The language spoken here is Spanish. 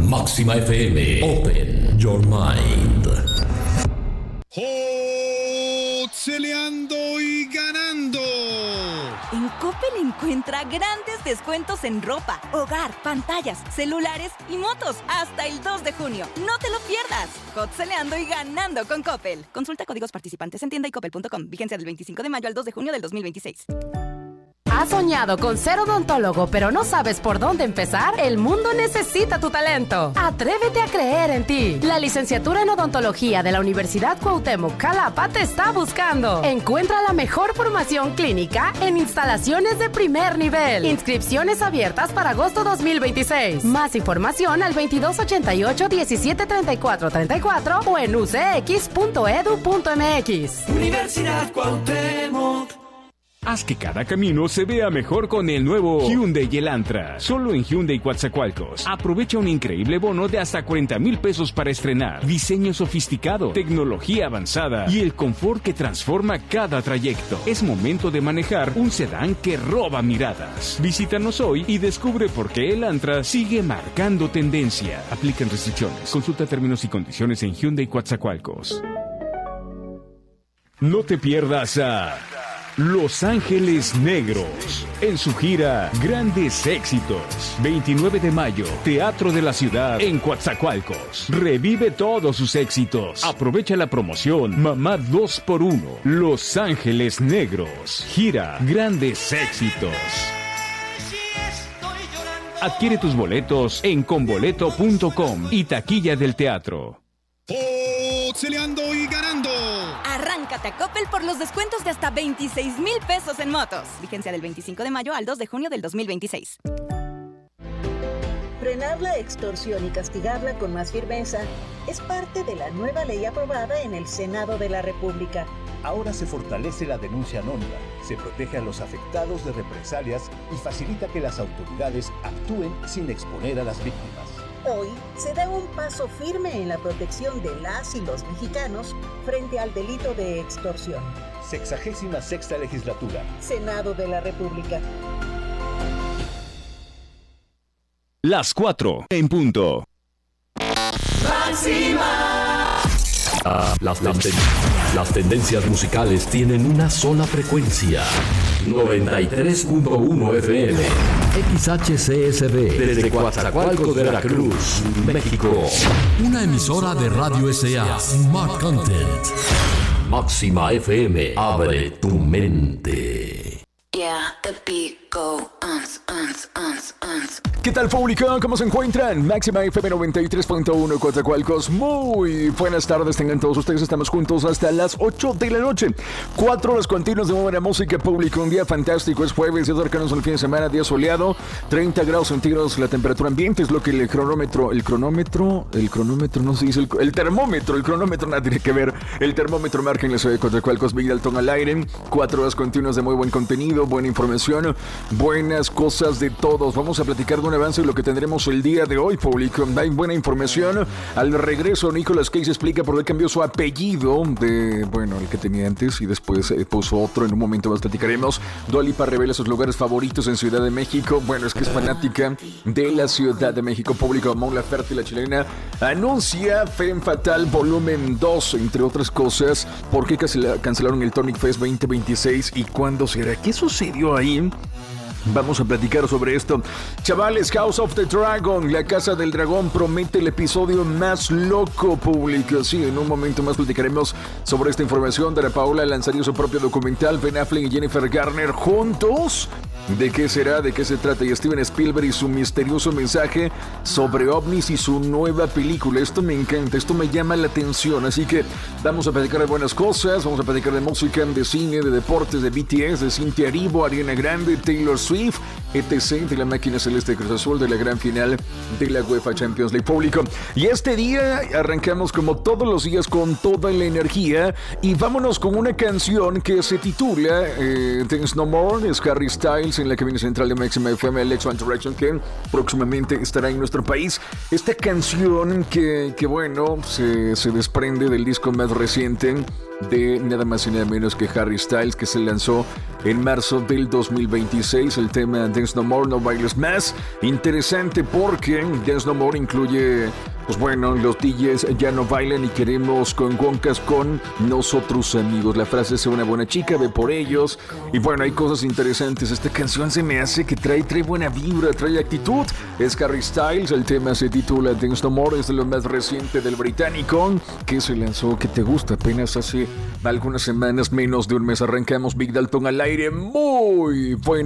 Máxima FM. Open your mind. Celeando y ganando. En Coppel encuentra grandes descuentos en ropa, hogar, pantallas, celulares y motos hasta el 2 de junio. No te lo pierdas. Celeando y ganando con Coppel. Consulta códigos participantes en tienda y coppel.com. Vigencia del 25 de mayo al 2 de junio del 2026. ¿Has soñado con ser odontólogo pero no sabes por dónde empezar? El mundo necesita tu talento. Atrévete a creer en ti. La licenciatura en odontología de la Universidad Cuauhtémoc Xalapa te está buscando. Encuentra la mejor formación clínica en instalaciones de primer nivel. Inscripciones abiertas para agosto 2026. Más información al 2288-173434 o en ucx.edu.mx. Universidad Cuauhtémoc. Haz que cada camino se vea mejor con el nuevo Hyundai Elantra. Solo en Hyundai Coatzacoalcos. Aprovecha un increíble bono de hasta 40,000 pesos para estrenar. Diseño sofisticado, tecnología avanzada y el confort que transforma cada trayecto. Es momento de manejar un sedán que roba miradas. Visítanos hoy y descubre por qué Elantra sigue marcando tendencia. Aplican restricciones. Consulta términos y condiciones en Hyundai Coatzacoalcos. No te pierdas a Los Ángeles Negros en su gira Grandes Éxitos. 29 de mayo, Teatro de la Ciudad en Coatzacoalcos. Revive todos sus éxitos. Aprovecha la promoción Mamá 2x1. Los Ángeles Negros. Gira Grandes Éxitos. Adquiere tus boletos en conboleto.com y taquilla del teatro. Celeando y ganando. Arráncate a Coppel por los descuentos de hasta 26,000 pesos en motos. Vigencia del 25 de mayo al 2 de junio del 2026. Frenar la extorsión y castigarla con más firmeza es parte de la nueva ley aprobada en el Senado de la República. Ahora se fortalece la denuncia anónima, se protege a los afectados de represalias y facilita que las autoridades actúen sin exponer a las víctimas. Hoy se da un paso firme en la protección de las y los mexicanos frente al delito de extorsión. 66ª Legislatura. Senado de la República. Las 4 en punto. ¡Máxima! Las tendencias musicales tienen una sola frecuencia. 93.1 FM. XHCSB. Desde Coatzacoalcos, Veracruz, México. Una emisora de Radio S.A. Smart Content. Máxima FM. Abre tu mente. Yeah, the beat go ¿Qué tal, público? ¿Cómo se encuentran? Máxima FM 93.1 Coatzacoalcos. Muy buenas tardes tengan todos ustedes. Estamos juntos hasta las 8 de la noche. 4 horas continuas de muy buena música, público. Un día fantástico. Es jueves, ya cercanos al fin de semana, día soleado. 30 grados centígrados la temperatura ambiente. Es lo que el cronómetro, no se dice, el termómetro nada tiene que ver. El termómetro marca en la ciudad de Coatzacoalcos, Villa Altón al aire. 4 horas continuas de muy buen contenido, buena información, buenas cosas de todos. Vamos a platicar de un avance de lo que tendremos el día de hoy, público. Hay buena información. Al regreso, Nicolas Cage explica por qué cambió su apellido de, el que tenía antes y después puso otro. En un momento más platicaremos. Dua Lipa revela sus lugares favoritos en Ciudad de México. Es que es fanática de la Ciudad de México, público. Mon Laferte, la chilena, anuncia Femme Fatal Volumen 2, entre otras cosas. ¿Por qué cancelaron el Tonic Fest 2026 y cuándo será? ¿Qué sucedió ahí? Vamos a platicar sobre esto. Chavales, House of the Dragon, la Casa del Dragón, promete el episodio más loco, público. Sí, en un momento más platicaremos sobre esta información. Dana Paola lanzaría su propio documental. Ben Affleck y Jennifer Garner juntos. ¿De qué será? ¿De qué se trata? Y Steven Spielberg y su misterioso mensaje sobre ovnis y su nueva película. Esto me encanta, esto me llama la atención. Así que vamos a platicar de buenas cosas. Vamos a platicar de música, de cine, de deportes, de BTS, de Cintia Erivo, Ariana Grande, Taylor Swift, etc. De la máquina celeste de Cruz Azul, de la gran final de la UEFA Champions League, público. Y este día arrancamos como todos los días con toda la energía y vámonos con una canción que se titula Dance No More. Es Harry Styles en la cabina central de Máxima FM, Alex One Direction, que próximamente estará en nuestro país. Esta canción que bueno, se desprende del disco más reciente de nada más y nada menos que Harry Styles, que se lanzó en marzo del 2026, el tema Dance No More, No Bailes Más. Interesante porque Dance No More incluye, pues bueno, los DJs ya no bailan y queremos con Woncas con nosotros amigos. La frase es una buena chica, ve por ellos. Y bueno, hay cosas interesantes. Esta canción se me hace que trae buena vibra, trae actitud. Es Harry Styles, el tema se titula Dance No More, es de lo más reciente del británico, que se lanzó, que te gusta, apenas hace algunas semanas, menos de un mes. Arrancamos Big Dalton al aire. Muy bueno.